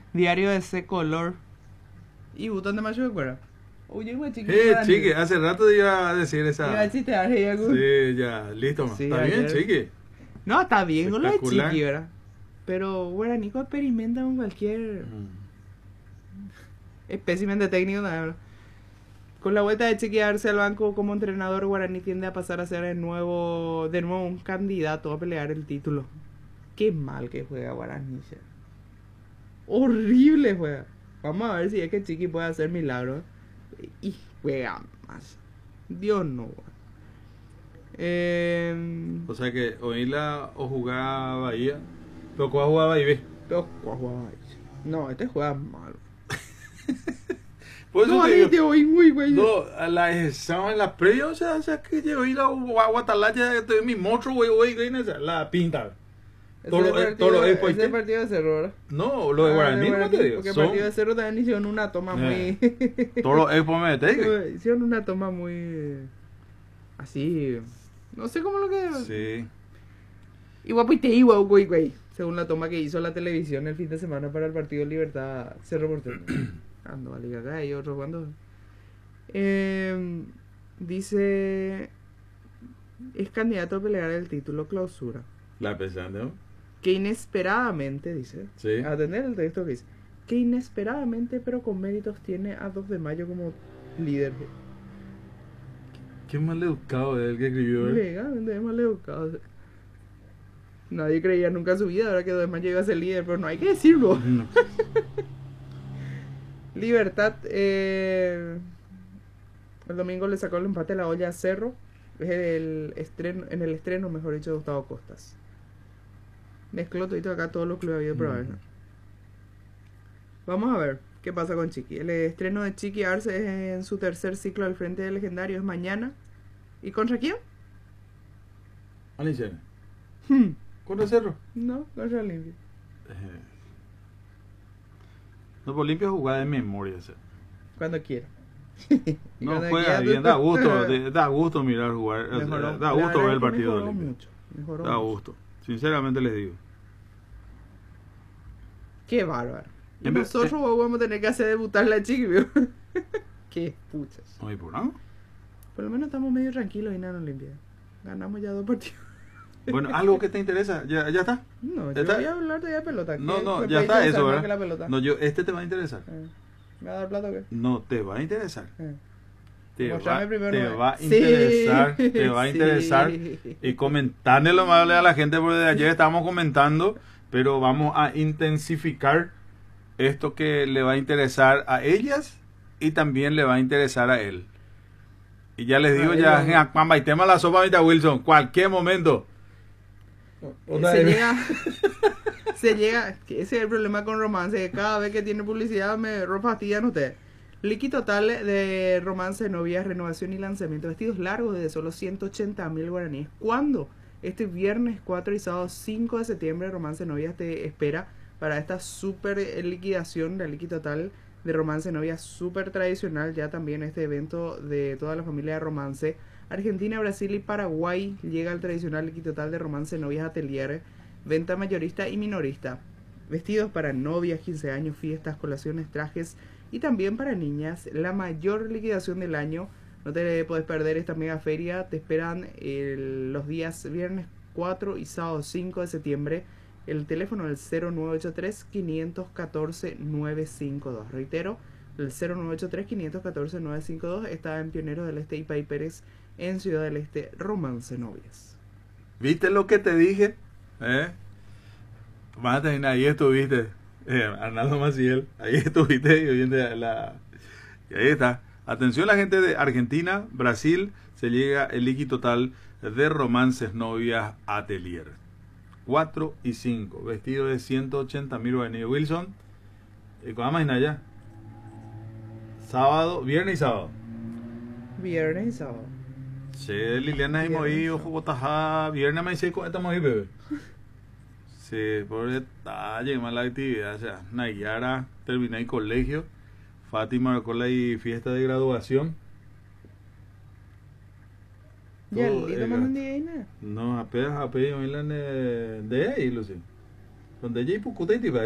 Diario de ese color. Y botón de macho de cuera. Oye, güey, chiqui. Chiqui, hace rato iba a decir esa. Iba a chistear, hey, Sí, ya, listo, man. Sí, Está bien, ayer. chiqui. No, está bien con lo de Espectacular. chiqui, ¿verdad? Pero Guaranico experimenta con cualquier espécimen de técnico, nada, ¿verdad? Con la vuelta de Chiqui a darse al banco como entrenador, Guaraní tiende a pasar a ser de nuevo un candidato a pelear el título. Qué mal que juega Guaraní. Ya. Horrible juega. Vamos a ver si es que Chiqui puede hacer milagros. Y juega más. Dios no. O sea que oírla o jugar Bahía. Pero ¿cuál jugaba Bahía? Pero, ¿cuál jugaba ahí? No, este juega mal. Por eso No, te ahí digo, te oí muy güey. no, a la examen en la previa, o sea que yo oí la Guatalaya, estoy en mi monstruo, güey, la pinta. Ese partido de Cerro, ¿verdad? No, lo de Guaraní, no te digo. Porque el partido de Cerro también hicieron una toma muy... Todos los Expo me metí. Hicieron una toma muy... Así... No sé cómo lo que... Sí. Igual, güey. Según la toma que hizo la televisión el fin de semana para el partido de Libertad Cerro Porteño. Ando a Liga acá y otro cuando... dice... Es candidato a pelear el título clausura. La pesante, ¿no? Que inesperadamente, dice, Sí. atender el texto que dice, que inesperadamente pero con méritos tiene a 2 de mayo como líder. Qué mal educado es el que escribió, ¿eh? Legalmente es mal educado. Nadie creía nunca en su vida, ahora que 2 de mayo iba a ser líder, pero no hay que decirlo. No. Libertad, el domingo le sacó el empate a la olla a Cerro, es en el estreno, mejor dicho, de Gustavo Costas. Mezcló todo acá todos los clubes habido por haber. Vamos a ver qué pasa con Chiqui. El estreno de Chiqui Arce es en su tercer ciclo al frente del legendario, es mañana. ¿Y contra quién? Alicia. ¿Contra Cerro? No, contra Olimpia. No, por Olimpia jugaba de memoria, ¿sí? Cuando quiera. No cuando juega quiera, bien, da gusto mirar jugar, Mejoró. da gusto ver el La verdad que partido de mejoró Olimpia. mucho. Mejoró Da mucho. gusto, sinceramente les digo. Qué bárbaro. Y En vez- nosotros vamos a tener que hacer debutar la Chiqui, ¿vio? Qué puchas. No hay por nada. Por lo menos estamos medio tranquilos y nada en Olimpia. Ganamos ya 2 partidos. Bueno, algo que te interesa, ya está. No, yo ¿Está? voy a hablar de pelota. No, ¿Qué no, me ya puede está interesar eso, más ¿verdad? que la pelota? No, este te va a interesar. ¿Me va a dar plata o qué? No, te va a interesar. Te Mostrame primero, te ¿no? va a Sí, interesar, te va a sí. interesar. Y comentarle lo más a la gente, porque de ayer estábamos comentando, pero vamos a intensificar esto que le va a interesar a ellas y también le va a interesar a él. Y ya les digo, cuando hay tema la sopa, Mita Wilson, cualquier momento. Se llega, que ese es el problema con Romance, que cada vez que tiene publicidad me fastidian ustedes. Líquido total de Romance, novias, renovación y lanzamiento. Vestidos largos de solo 180.000 guaraníes. ¿Cuándo? Este viernes 4 y sábado 5 de septiembre, Romance Novias te espera para esta super liquidación de Líquido Total de Romance Novias, super tradicional. Ya también este evento de toda la familia de Romance. Argentina, Brasil y Paraguay llega al tradicional Líquido Total de Romance Novias Atelier. Venta mayorista y minorista. Vestidos para novias, 15 años, fiestas, colaciones, trajes y también para niñas. La mayor liquidación del año. No te puedes perder esta mega feria. Te esperan los días viernes 4 y sábado 5 de septiembre. El teléfono es el 0983-514-952. Reitero, el 0983-514-952. Está en Pioneros del Este y Pay Pérez en Ciudad del Este. Romance Novias. ¿Viste lo que te dije? Vas a terminar, ahí estuviste. Arnaldo Maciel, ahí estuviste. Y ahí está. Atención la gente de Argentina, Brasil, se llega el líquido total de Romances Novias Atelier. 4 y 5, vestido de 180.000 guaraníes. Wilson, ¿cuándo más allá? Sábado, viernes y sábado. Viernes y sábado. Sí, Liliana y Moí, ojo, botajá. Viernes me dice, estamos ahí, bebé. Sí, por detalle, más la actividad. O sea, Nayara, terminé el colegio. Fátima con la fiesta de graduación. ¿Ya el día más un día y nada? No, apenas, de ahí, Lucy. Donde ella y Pucuta y